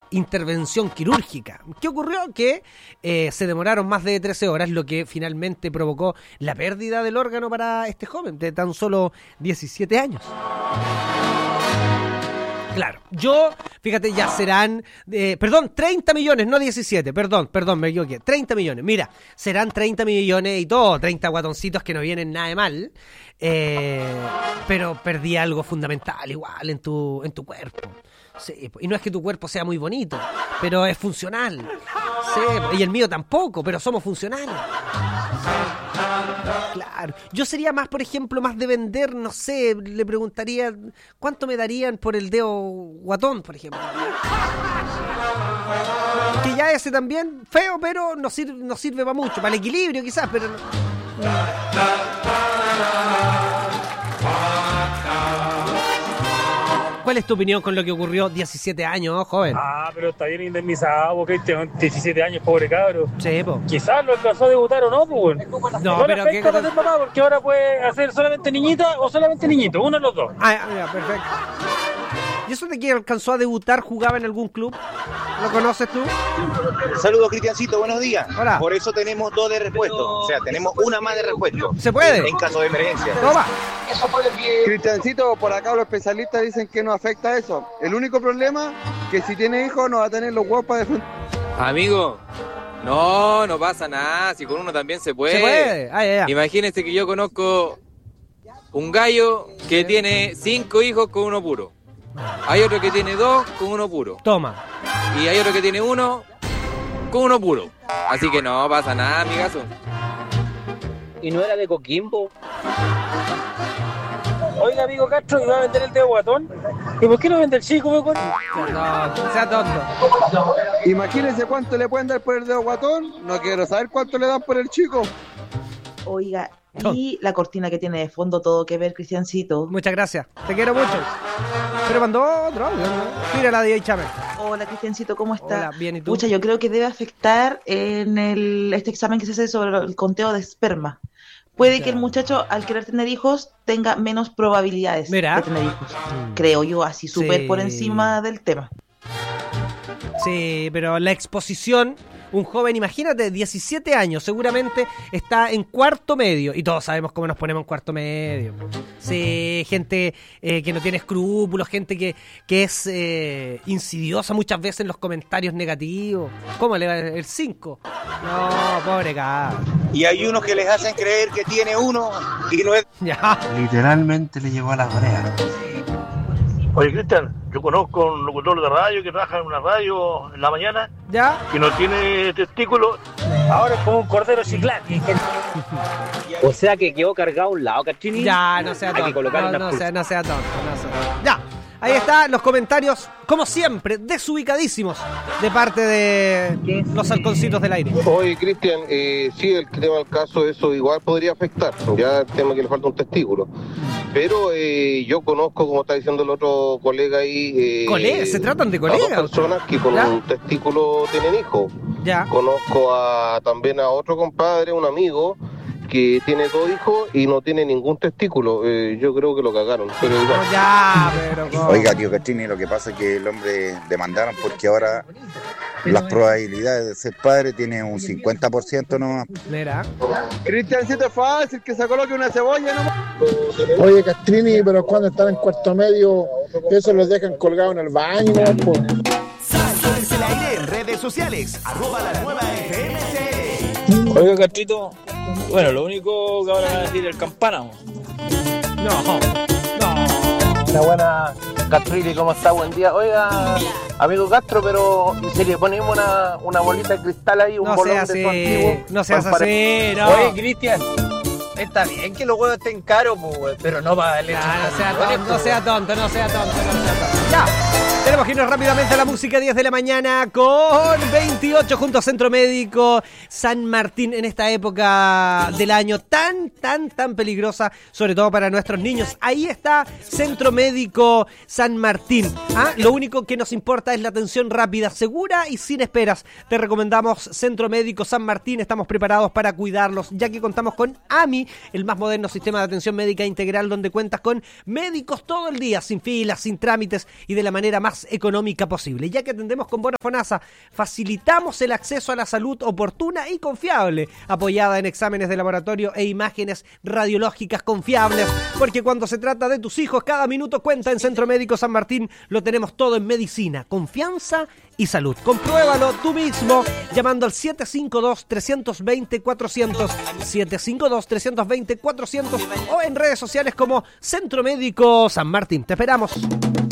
intervención quirúrgica. ¿Qué ocurrió? Que se demoraron más de 13 horas, lo que finalmente provocó la pérdida del órgano para este joven de tan solo 17 años. Claro, fíjate, ya serán, 30 millones, no 17, perdón, me equivoqué, 30 millones, mira, serán 30 millones y todo, 30 guatoncitos que no vienen nada de mal, pero perdí algo fundamental igual en tu cuerpo. Sí, y no es que tu cuerpo sea muy bonito, pero es funcional. Sí, y el mío tampoco, pero somos funcionales. Claro. Yo sería más, por ejemplo, más de vender, no sé, le preguntaría ¿cuánto me darían por el dedo guatón, por ejemplo? Que ya ese también, feo, pero no sirve para mucho, para el equilibrio quizás, pero no. ¿Cuál es tu opinión con lo que ocurrió 17 años, joven? Pero está bien indemnizado, porque 17 años, pobre cabro. Sí, po. Quizás lo alcanzó a debutar o no, pues. No, pero ¿qué cosa hacer papá? Porque ahora puede hacer solamente niñita o solamente niñito, uno de los dos. Ya, perfecto. ¿Y eso de que alcanzó a debutar, jugaba en algún club? ¿Lo conoces tú? Saludos, Cristiancito, buenos días. Hola. Por eso tenemos 2 de repuesto, o sea, tenemos una más de repuesto. ¿Se puede? En caso de emergencia. Toma. Cristiancito, por acá los especialistas dicen que no afecta eso. El único problema que si tiene hijos no va a tener los huevos para defender. Amigo, no pasa nada, si con uno también se puede. Se puede. Ya. Imagínense que yo conozco un gallo que tiene 5 hijos con uno puro. Hay otro que tiene 2 con uno puro. Toma. Y hay otro que tiene 1 con uno puro. Así que no pasa nada, amigazo. ¿Y no era de Coquimbo? Oiga, amigo Castro, ¿y va a vender el dedo guatón? ¿Y por qué no vende el chico, mejor? Sea tonto. Imagínense cuánto le pueden dar por el dedo guatón. No quiero saber cuánto le dan por el chico. Oiga, y la cortina que tiene de fondo, todo que ver, Cristiancito. Muchas gracias, te quiero mucho. Pero mandó otro audio, ¿no? Mira la DJ Chame. Hola, Cristiancito, ¿cómo está? Hola, bien, ¿y tú? Pucha, yo creo que debe afectar en este examen que se hace sobre el conteo de esperma. Puede que el muchacho, al querer tener hijos, tenga menos probabilidades de tener hijos. Creo yo, así súper por encima del tema. Sí, pero la exposición, un joven, imagínate, 17 años, seguramente está en cuarto medio, y todos sabemos cómo nos ponemos en cuarto medio. Sí, gente que no tiene escrúpulos, gente que es insidiosa muchas veces en los comentarios negativos. ¿Cómo le va el 5? No, pobre cabrón. Y hay unos que les hacen creer que tiene uno y no es... Ya. Literalmente le llegó a las orejas. Oye, Cristian, yo conozco un locutor de radio que trabaja en una radio en la mañana. ¿Ya? Que no tiene testículos. Ahora es como un cordero chiclán. O sea que quedó cargado a un lado, Cachini. Ya, no sea tonto. Hay que colocar No sea tonto. Ya. Ahí están los comentarios, como siempre, desubicadísimos de parte de los halconcitos del aire. Oye, Cristian, sí, el tema del caso, eso igual podría afectar. Ya el tema que le falta un testículo. Pero yo conozco, como está diciendo el otro colega ahí... ¿Colegas? ¿Se tratan de colegas? A 2 personas que con un testículo tienen hijos. Ya. Conozco también a otro compadre, un amigo, que tiene 2 hijos y no tiene ningún testículo. Yo creo que lo cagaron, pero igual. Oiga, tío Cachini, lo que pasa es que el hombre demandaron porque ahora las probabilidades de ser padre tiene un 50% nomás. Mira. Cristiancito, es fácil que se coloque una cebolla nomás. Oye, Castrini, pero cuando están en cuarto medio, eso los dejan colgados en el baño, ¿no? Pues. Sáquense el aire en redes sociales, @lanuevaFMCL. Oiga, Castrito, bueno, lo único que ahora van a decir es el campana. No. Una buena, Castrini, ¿cómo está? Buen día. Oiga, amigo Castro, pero si le ponemos una bolita de cristal ahí, un bolón de su antiguo. No seas así, no. Oye, Cristian, está bien que los huevos estén caros, pues, pero no para darle... No sea tonto. Ya. Tenemos que irnos rápidamente a la música, 10 de la mañana con 28 junto a Centro Médico San Martín en esta época del año tan peligrosa, sobre todo para nuestros niños. Ahí está Centro Médico San Martín. Lo único que nos importa es la atención rápida, segura y sin esperas. Te recomendamos Centro Médico San Martín. Estamos preparados para cuidarlos, ya que contamos con AMI, el más moderno sistema de atención médica integral, donde cuentas con médicos todo el día, sin filas, sin trámites y de la manera más más económica posible. Ya que atendemos con bono FONASA, facilitamos el acceso a la salud oportuna y confiable, apoyada en exámenes de laboratorio e imágenes radiológicas confiables, porque cuando se trata de tus hijos, cada minuto cuenta. En Centro Médico San Martín lo tenemos todo en medicina, confianza y salud. Compruébalo tú mismo llamando al 752-320-400, 752-320-400 o en redes sociales como Centro Médico San Martín. Te esperamos.